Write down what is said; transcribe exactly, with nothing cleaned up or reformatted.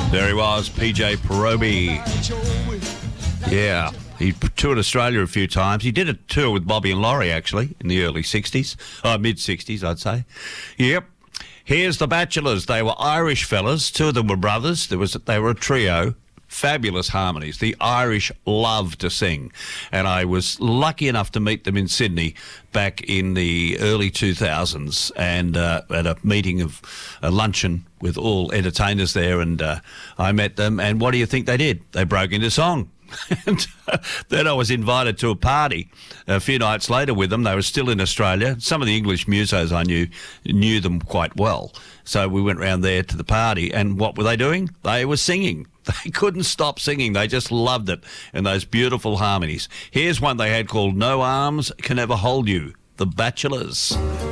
There he was, P J Proby. Yeah, he toured Australia a few times. He did a tour with Bobby and Laurie, actually, in the early sixties. Oh, mid-sixties, I'd say. Yep. Here's the Bachelors. They were Irish fellas. Two of them were brothers. There was They were a trio. Fabulous harmonies. The Irish love to sing. And I was lucky enough to meet them in Sydney back in the early two thousands and uh, at a meeting of a luncheon with all entertainers there, and uh, I met them, and what do you think they did? They broke into song. And uh, then I was invited to a party a few nights later with them. They were still in Australia. Some of the English musos I knew knew them quite well. So we went round there to the party, and what were they doing? They were singing. They couldn't stop singing. They just loved it, and those beautiful harmonies. Here's one they had called No Arms Can Ever Hold You, The Bachelors.